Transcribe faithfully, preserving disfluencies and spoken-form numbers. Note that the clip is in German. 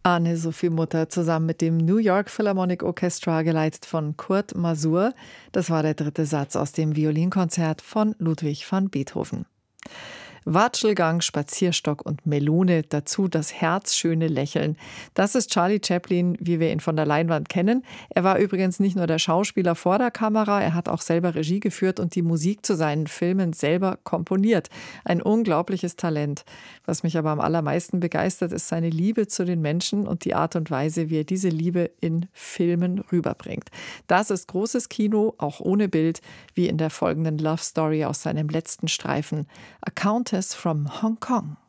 Anne-Sophie Mutter zusammen mit dem New York Philharmonic Orchestra, geleitet von Kurt Masur. Das war der dritte Satz aus dem Violinkonzert von Ludwig van Beethoven. Watschelgang, Spazierstock und Melone, dazu das herzschöne Lächeln. Das ist Charlie Chaplin, wie wir ihn von der Leinwand kennen. Er war übrigens nicht nur der Schauspieler vor der Kamera, er hat auch selber Regie geführt und die Musik zu seinen Filmen selber komponiert. Ein unglaubliches Talent. Was mich aber am allermeisten begeistert, ist seine Liebe zu den Menschen und die Art und Weise, wie er diese Liebe in Filmen rüberbringt. Das ist großes Kino, auch ohne Bild, wie in der folgenden Love Story aus seinem letzten Streifen, A Countess from Hong Kong.